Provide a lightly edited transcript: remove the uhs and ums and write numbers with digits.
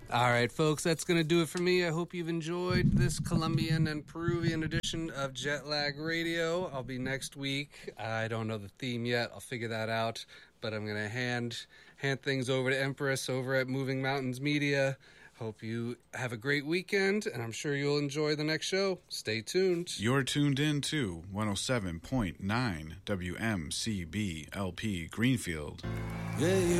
All right, folks, that's going to do it for me. I hope you've enjoyed this Colombian and Peruvian edition of Jet Lag Radio. I'll be next week. I don't know the theme yet. I'll figure that out. But I'm going to hand things over to Empress over at Moving Mountains Media. Hope you have a great weekend, and I'm sure you'll enjoy the next show. Stay tuned. You're tuned in to 107.9 WMCB LP Greenfield. Yeah,